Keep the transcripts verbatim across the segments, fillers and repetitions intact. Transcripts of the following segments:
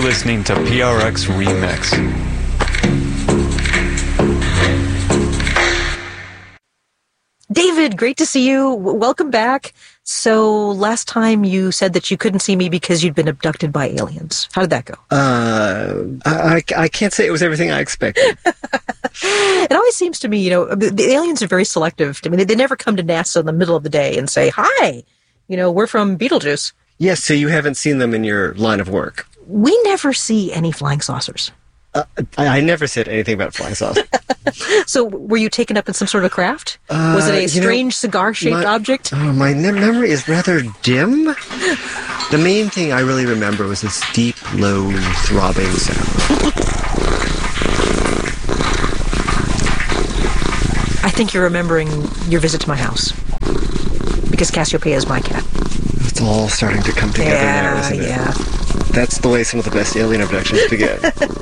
listening to P R X Remix. David, great to see you. W- welcome back. So last time you said that you couldn't see me because you'd been abducted by aliens. How did that go? Uh, I, I can't say it was everything I expected. It always seems to me, you know, the, the aliens are very selective. I mean, they, they never come to NASA in the middle of the day and say, hi, you know, we're from Beetlejuice. Yes, so you haven't seen them in your line of work. We never see any flying saucers. Uh, I, I never said anything about flying saucers. So were you taken up in some sort of craft? Uh, Was it a you strange know, cigar-shaped my, object? Oh, my ne- memory is rather dim. The main thing I really remember was this deep, low, throbbing sound. I think you're remembering your visit to my house. Because Cassiopeia is my cat. It's all starting to come together yeah, now, isn't it? Yeah, That's the way some of the best alien abductions begin.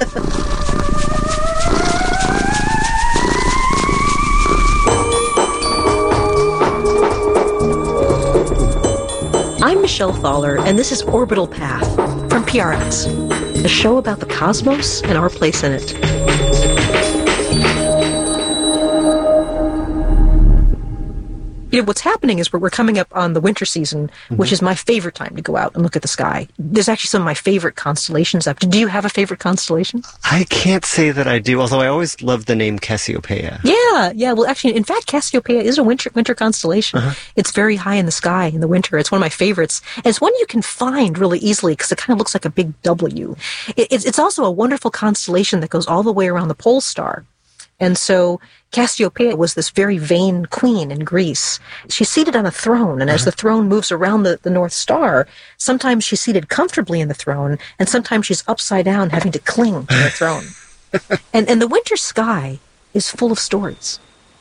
I'm Michelle Thaller, and this is Orbital Path from P R X, a show about the cosmos and our place in it. You know, what's happening is we're, we're coming up on the winter season, mm-hmm. which is my favorite time to go out and look at the sky. There's actually some of my favorite constellations up. Do you have a favorite constellation? I can't say that I do, although I always loved the name Cassiopeia. Yeah, yeah. Well, actually, in fact, Cassiopeia is a winter winter constellation. Uh-huh. It's very high in the sky in the winter. It's one of my favorites. And it's one you can find really easily because it kind of looks like a big W. It, it's, it's also a wonderful constellation that goes all the way around the pole star. And so Cassiopeia was this very vain queen in Greece. She's seated on a throne, and uh-huh. as the throne moves around the, the North Star, sometimes she's seated comfortably in the throne, and sometimes she's upside down having to cling to the throne. and, and the winter sky is full of stories.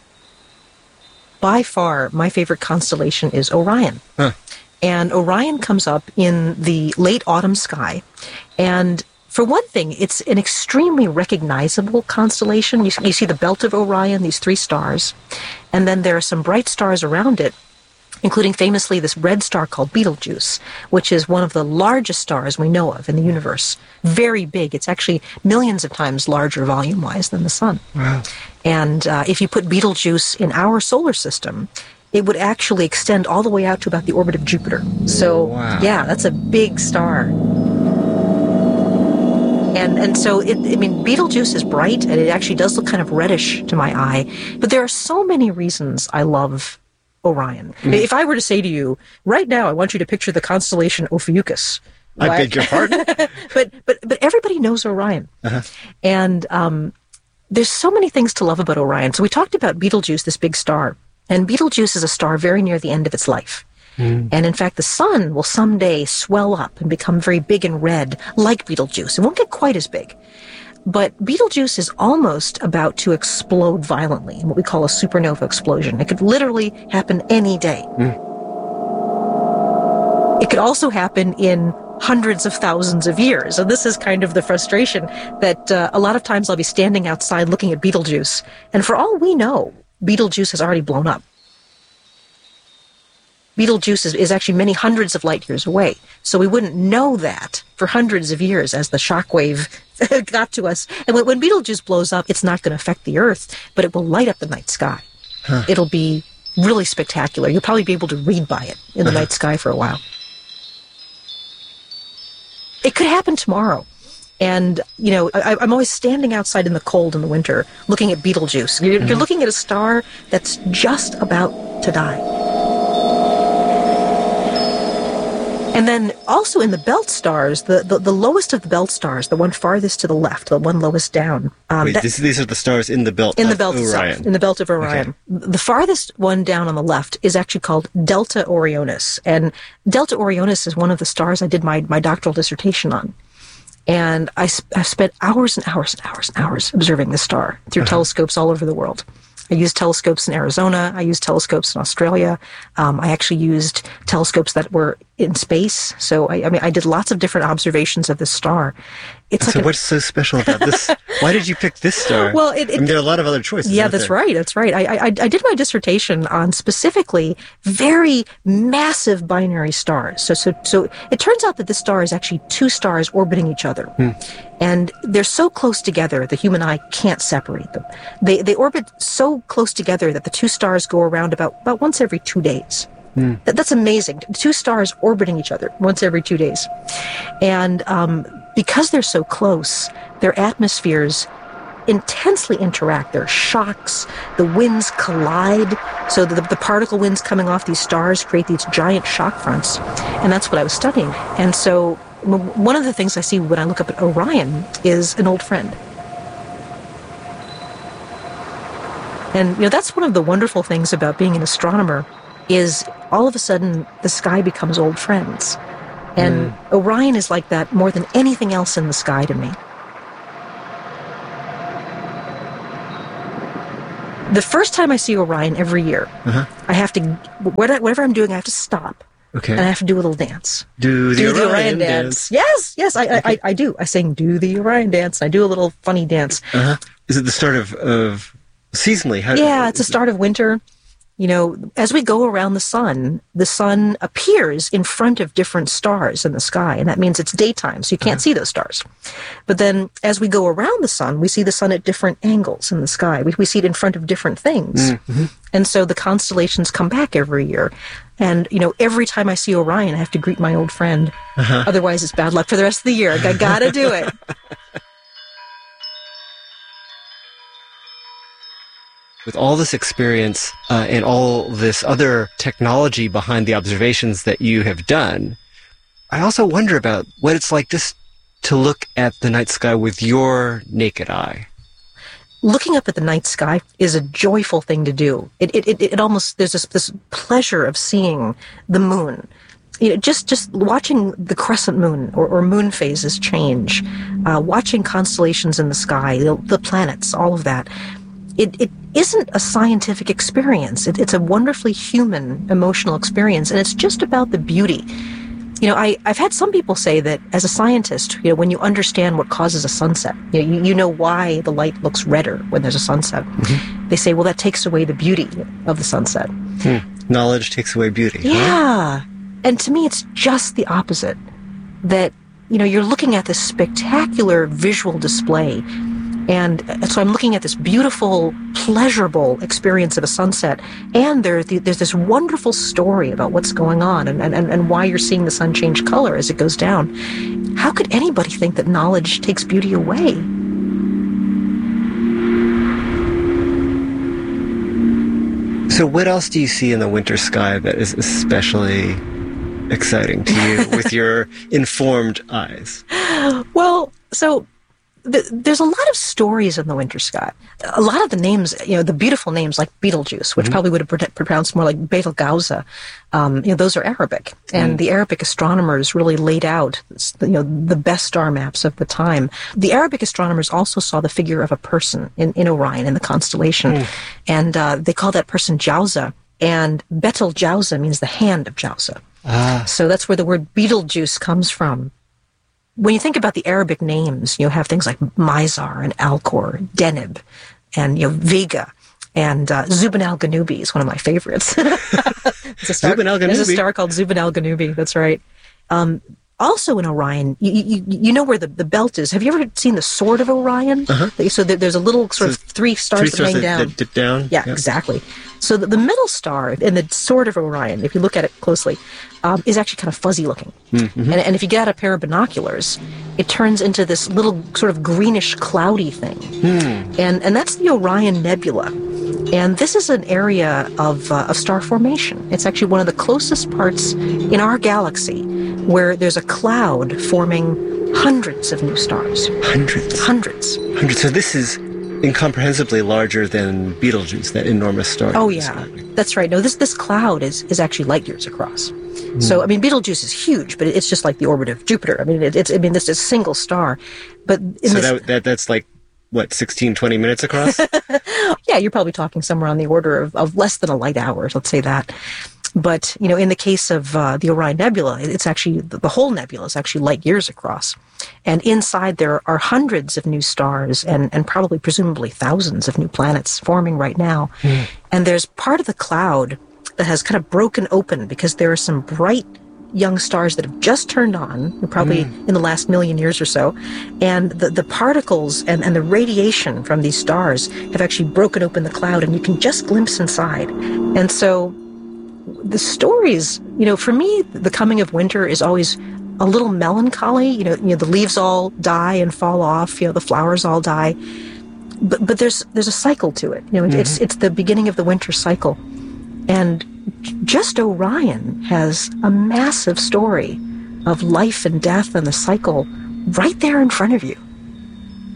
By far, my favorite constellation is Orion. Huh. And Orion comes up in the late autumn sky, and for one thing, it's an extremely recognizable constellation. You, you see the belt of Orion, these three stars, and then there are some bright stars around it, including famously this red star called Betelgeuse, which is one of the largest stars we know of in the universe. Very big. It's actually millions of times larger volume-wise than the sun. Wow. And uh, if you put Betelgeuse in our solar system, it would actually extend all the way out to about the orbit of Jupiter. So, wow. yeah, that's a big star. And and so, it, I mean, Betelgeuse is bright, and it actually does look kind of reddish to my eye. But there are so many reasons I love Orion. Mm. If I were to say to you, right now, I want you to picture the constellation Ophiuchus. I like, beg your pardon? but, but, but everybody knows Orion. Uh-huh. And um, there's so many things to love about Orion. So we talked about Betelgeuse, this big star. And Betelgeuse is a star very near the end of its life. Mm. And in fact, the sun will someday swell up and become very big and red, like Betelgeuse. It won't get quite as big. But Betelgeuse is almost about to explode violently in what we call a supernova explosion. It could literally happen any day. Mm. It could also happen in hundreds of thousands of years. And this is kind of the frustration that uh, a lot of times I'll be standing outside looking at Betelgeuse, and for all we know, Betelgeuse has already blown up. Betelgeuse is, is actually many hundreds of light years away. So we wouldn't know that for hundreds of years as the shockwave got to us. And when, when Betelgeuse blows up, it's not going to affect the Earth, but it will light up the night sky. Huh. It'll be really spectacular. You'll probably be able to read by it in the uh-huh. night sky for a while. It could happen tomorrow. And, you know, I, I'm always standing outside in the cold in the winter looking at Betelgeuse. You're, mm-hmm. you're looking at a star that's just about to die. And then also in the belt stars, the, the, the lowest of the belt stars, the one farthest to the left, the one lowest down. Um, Wait, that, this, these are the stars in the belt in of the belt Orion. Itself, in the belt of Orion. Okay. The farthest one down on the left is actually called Delta Orionis. And Delta Orionis is one of the stars I did my, my doctoral dissertation on. And I, sp- I spent hours and hours and hours and hours observing this star through uh-huh. telescopes all over the world. I used telescopes in Arizona. I used telescopes in Australia. Um, I actually used telescopes that were in space. So, I, I mean, I did lots of different observations of this star. It's so like what's so special about this? Why did you pick this star? Well, it, it, I mean, there are a lot of other choices. Yeah, that's there? right. That's right. I, I, I did my dissertation on specifically very massive binary stars. So, so, so it turns out that this star is actually two stars orbiting each other. Hmm. And they're so close together, the human eye can't separate them. They, they orbit so close together that the two stars go around about, about once every two days. Mm. That, that's amazing. Two stars orbiting each other once every two days. And um, because they're so close, their atmospheres intensely interact. There are shocks. The winds collide. So the, the particle winds coming off these stars create these giant shock fronts. And that's what I was studying. And so one of the things I see when I look up at Orion is an old friend. And, you know, that's one of the wonderful things about being an astronomer is all of a sudden the sky becomes old friends. And mm. Orion is like that more than anything else in the sky to me. The first time I see Orion every year, uh-huh. I have to, whatever I'm doing, I have to stop. Okay. And I have to do a little dance. Do the, do Orion, the Orion dance. dance. Yes, yes, I, okay. I, I do. I sing, do the Orion dance. I do a little funny dance. Uh-huh. Is it the start of, of seasonally? How, yeah, it's the start of winter. You know, as we go around the sun, the sun appears in front of different stars in the sky, and that means it's daytime, so you can't uh-huh. see those stars. But then, as we go around the sun, we see the sun at different angles in the sky. We, we see it in front of different things. Mm-hmm. And so the constellations come back every year. And, you know, every time I see Orion, I have to greet my old friend. Uh-huh. Otherwise, it's bad luck for the rest of the year. I gotta do it. With all this experience uh, and all this other technology behind the observations that you have done, I also wonder about what it's like just to look at the night sky with your naked eye. Looking up at the night sky is a joyful thing to do. It it it, it almost, there's this, this pleasure of seeing the moon. You know, just, just watching the crescent moon or, or moon phases change, uh, watching constellations in the sky, the, the planets, all of that. It, it isn't a scientific experience. It, it's a wonderfully human, emotional experience, and it's just about the beauty. You know, I, I've had some people say that as a scientist, you know, when you understand what causes a sunset, you know, you, you know why the light looks redder when there's a sunset. Mm-hmm. They say, well, that takes away the beauty of the sunset. Hmm. Knowledge takes away beauty. Yeah. Huh? And to me, it's just the opposite. That, you know, you're looking at this spectacular visual display. And so I'm looking at this beautiful, pleasurable experience of a sunset, and there, there's this wonderful story about what's going on and, and, and why you're seeing the sun change color as it goes down. How could anybody think that knowledge takes beauty away? So what else do you see in the winter sky that is especially exciting to you with your informed eyes? Well, so... there's a lot of stories in the winter sky. A lot of the names, you know, the beautiful names like Betelgeuse, which mm-hmm. probably would have pronounced more like Betelgeuse, um, you know, those are Arabic. And mm. the Arabic astronomers really laid out, you know, the best star maps of the time. The Arabic astronomers also saw the figure of a person in, in Orion, in the constellation. Mm. And uh, they call that person Jauza. And Betelgeuse means the hand of Jauza. Ah. So that's where the word Betelgeuse comes from. When you think about the Arabic names, you have things like Mizar and Alcor, Deneb, and, you know, Vega, and uh, Zubin al-Ganubi is one of my favorites. There's a star, Zubin al-Ganubi. There's a star called Zubin al-Ganubi. That's right. Um, also in Orion, you, you, you know where the, the belt is. Have you ever seen the Sword of Orion? Uh-huh. So there's a little sort so of three stars three that stars hang down. That dip down. Yeah, yeah, exactly. So the, the middle star in the Sword of Orion, if you look at it closely, um, is actually kind of fuzzy looking. Mm-hmm. And, and if you get out a pair of binoculars, it turns into this little sort of greenish cloudy thing. Mm. And and that's the Orion Nebula. And this is an area of, uh, of star formation. It's actually one of the closest parts in our galaxy where there's a cloud forming hundreds of new stars. Hundreds? Hundreds. Hundreds. So this is incomprehensibly larger than Betelgeuse, that enormous star. Oh, yeah. That's right. No, this this cloud is, is actually light years across. Mm. So, I mean, Betelgeuse is huge, but it's just like the orbit of Jupiter. I mean, it, it's I mean, this is a single star. But in so this, that, that that's like what, sixteen, twenty minutes across? Yeah, you're probably talking somewhere on the order of, of less than a light hour, let's say that. But, you know, in the case of uh, the Orion Nebula, it's actually, the whole nebula is actually light years across. And inside there are hundreds of new stars and, and probably, presumably, thousands of new planets forming right now. Mm. And there's part of the cloud that has kind of broken open because there are some bright young stars that have just turned on, probably mm. in the last million years or so. And the, the particles and, and the radiation from these stars have actually broken open the cloud, and you can just glimpse inside. And so the stories, you know, for me, the coming of winter is always a little melancholy. You know, you know, the leaves all die and fall off. You know, the flowers all die. But but there's there's a cycle to it. You know, mm-hmm. it's it's the beginning of the winter cycle, and just Orion has a massive story of life and death and the cycle right there in front of you.